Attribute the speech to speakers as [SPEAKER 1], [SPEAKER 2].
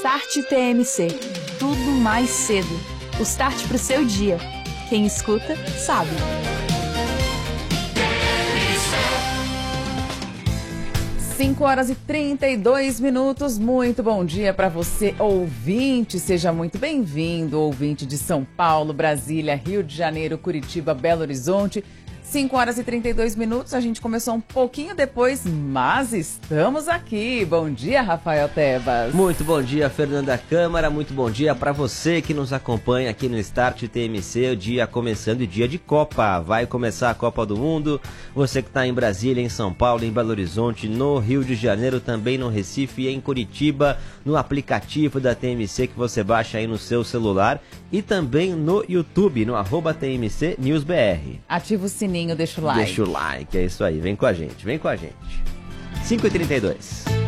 [SPEAKER 1] Start TMC. Tudo mais cedo. O start pro seu dia. Quem escuta, sabe.
[SPEAKER 2] Cinco horas e 32 minutos. Muito bom dia para você, ouvinte. Seja muito bem-vindo, ouvinte de São Paulo, Brasília, Rio de Janeiro, Curitiba, Belo Horizonte. 5 horas e 32 minutos, a gente começou um pouquinho depois, mas estamos aqui. Bom dia, Rafael Tebas.
[SPEAKER 3] Muito bom dia, Fernanda Câmara. Muito bom dia para você que nos acompanha aqui no Start TMC, o dia começando, dia de Copa. Vai começar a Copa do Mundo. Você que está em Brasília, em São Paulo, em Belo Horizonte, no Rio de Janeiro, também no Recife e em Curitiba, no aplicativo da TMC que você baixa aí no seu celular e também no YouTube, no @TMC News BR.
[SPEAKER 2] Ativa o sininho, deixa o like.
[SPEAKER 3] Deixa o like, é isso aí. Vem com a gente, vem com a gente. 5h32.